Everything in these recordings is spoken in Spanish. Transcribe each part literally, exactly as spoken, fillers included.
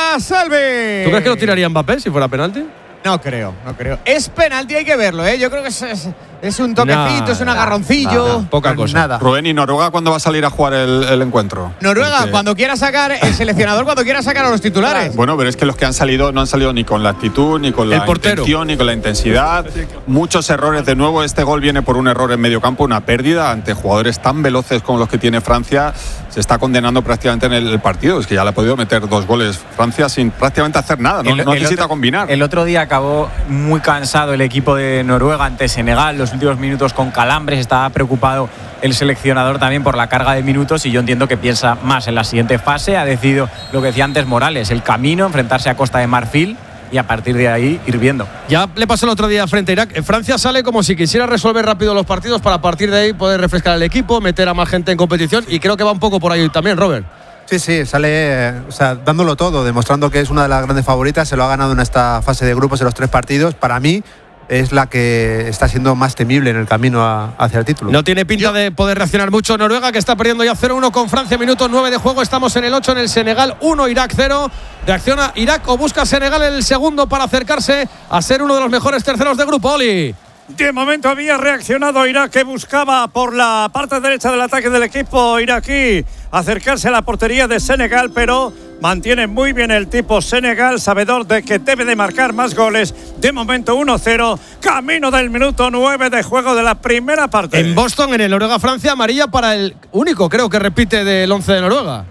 para Salvi. ¿Tú crees que lo tiraría Mbappé si fuera penalti? No creo, no creo. Es penalti, hay que verlo, ¿eh? Yo creo que es, es, es un toquecito, Nada, es un agarroncillo. Nada, poca cosa. Nada. Rubén, ¿y Noruega cuándo va a salir a jugar el, el encuentro? Noruega, Porque, cuando quiera sacar, el seleccionador cuando quiera sacar a los titulares. Bueno, pero es que los que han salido no han salido ni con la actitud, ni con la El portero. intención, ni con la intensidad. Muchos errores de nuevo. Este gol viene por un error en medio campo, una pérdida ante jugadores tan veloces como los que tiene Francia. Se está condenando prácticamente en el partido. Es que ya le ha podido meter dos goles Francia sin prácticamente hacer nada. No, El- no el necesita otro- combinar. El otro día acabó muy cansado el equipo de Noruega ante Senegal. Los últimos minutos con calambres. Estaba preocupado el seleccionador también por la carga de minutos y yo entiendo que piensa más en la siguiente fase. Ha decidido lo que decía antes Morales, el camino, enfrentarse a Costa de Marfil y a partir de ahí ir viendo. Ya le pasó el otro día frente a Irak. Francia sale como si quisiera resolver rápido los partidos para a partir de ahí poder refrescar el equipo, meter a más gente en competición y creo que va un poco por ahí también, Robert. Sí, sí, sale eh, o sea, dándolo todo, demostrando que es una de las grandes favoritas. Se lo ha ganado en esta fase de grupos en los tres partidos. Para mí es la que está siendo más temible en el camino a, hacia el título. No tiene pinta de poder reaccionar mucho Noruega, que está perdiendo ya cero uno con Francia, minuto nueve de juego. Estamos en el ocho en el Senegal uno, Irak cero. Reacciona Irak o busca Senegal en el segundo para acercarse a ser uno de los mejores terceros de grupo. Oli. De momento había reaccionado Irak, que buscaba por la parte derecha del ataque del equipo iraquí acercarse a la portería de Senegal, pero mantiene muy bien el tipo Senegal, sabedor de que debe de marcar más goles. De momento uno cero, camino del minuto nueve de juego de la primera parte. En Boston, en el Noruega-Francia, amarilla para el único, creo que repite del once de Noruega.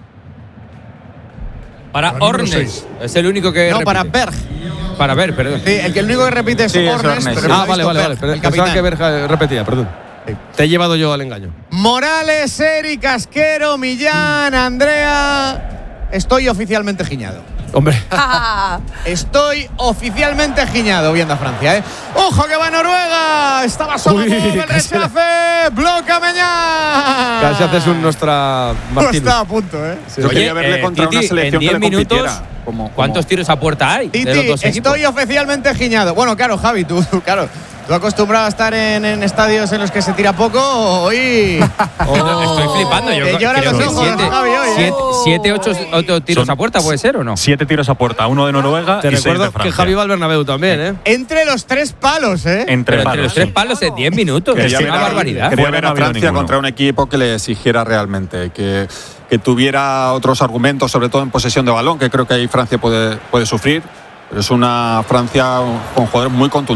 Para Ornes. Es el único que No, repite. para Berg. Para ver, perdón. Sí, el que el único que repite es Sí, es Ornes. Ornes, pero sí. lo Ah, ha vale, visto vale, Berg, vale. Pero el pensaba capitán. que Berja repetía, perdón. Te he llevado yo al engaño. Morales, Eric, Casquero, Millán, Andrea. Estoy oficialmente giñado. Hombre. Estoy oficialmente giñado viendo a Francia, ¿eh? ¡Ojo que va Noruega! Estaba solo Uy, el casi rechace. ¡Bloca Meñán! Casi haces un Nostra No Martínez. está a punto, ¿eh? Yo quería verle eh, contra Titi, una selección en que le diez minutos, compitiera. Como- como- ¿cuántos tiros a puerta hay de los Titi, dos equipos? estoy oficialmente giñado. Bueno, claro, Javi, tú, claro. Tú acostumbrado a estar en, en estadios en los que se tira poco, hoy. Oh, estoy flipando. Yo Te creo lloran que los ojos, siete, Javi, hoy, ¿eh? siete, siete, ocho, ocho tiros Son- a puerta, ¿puede ser o no? Siete tiros a puerta, uno de Noruega Te y seis de recuerdo Francia. que Javi va al Bernabéu también, ¿eh? Entre los tres palos, ¿eh? Entre, Pero entre palos, los tres sí. palos en diez minutos. Quería Es ver una a- barbaridad. Quería Fuera ver no a ha habido Francia ninguno. contra un equipo que le exigiera realmente, que, que tuviera otros argumentos, sobre todo en posesión de balón, que creo que ahí Francia puede, puede sufrir. Pero es una Francia con jugadores muy contundentes.